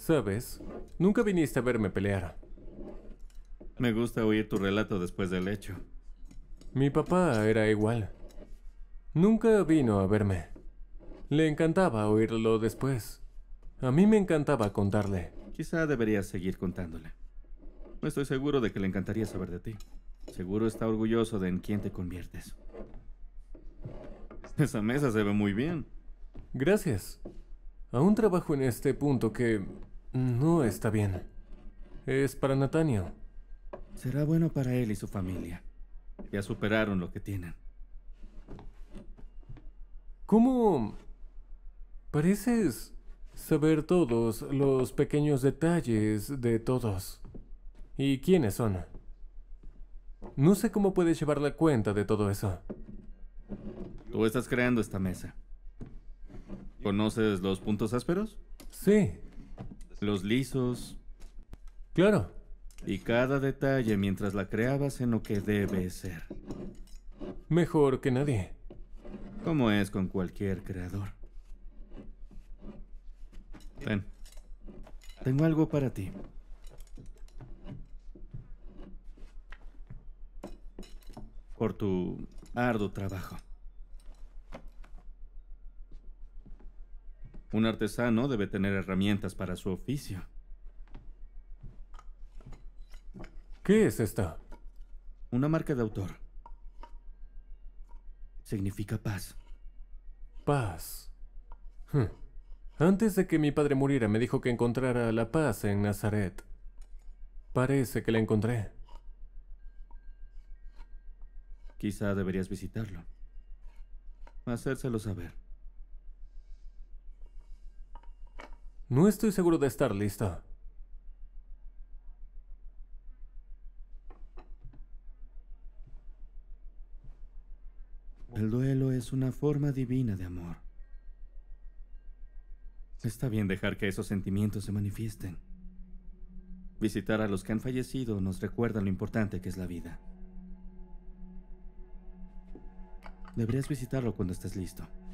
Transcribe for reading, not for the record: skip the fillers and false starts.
¿Sabes? Nunca viniste a verme pelear. Me gusta oír tu relato después del hecho. Mi papá era igual. Nunca vino a verme. Le encantaba oírlo después. A mí me encantaba contarle. Quizá deberías seguir contándole. No estoy seguro de que le encantaría saber de ti. Seguro está orgulloso de en quién te conviertes. Esa mesa se ve muy bien. Gracias. Aún trabajo en este punto que no está bien. Es para Nathaniel. Será bueno para él y su familia. Ya superaron lo que tienen. ¿Cómo pareces saber todos los pequeños detalles de todos? ¿Y quiénes son? No sé cómo puedes llevar la cuenta de todo eso. Tú estás creando esta mesa. ¿Conoces los puntos ásperos? Sí, Los lisos. claro. Y cada detalle mientras la creabas en lo que debe ser. Mejor que nadie. Como es con cualquier creador. Ten. Tengo algo para ti. Por tu arduo trabajo. Un artesano debe tener herramientas para su oficio. ¿Qué es esto? Una marca de autor. Significa paz. Paz. Antes de que mi padre muriera me dijo que encontrara la paz en Nazaret. Parece que la encontré. Quizá deberías visitarlo. Hacérselo saber. No estoy seguro de estar listo. El duelo es una forma divina de amor. Está bien dejar que esos sentimientos se manifiesten. Visitar a los que han fallecido nos recuerda lo importante que es la vida. Deberías visitarlo cuando estés listo.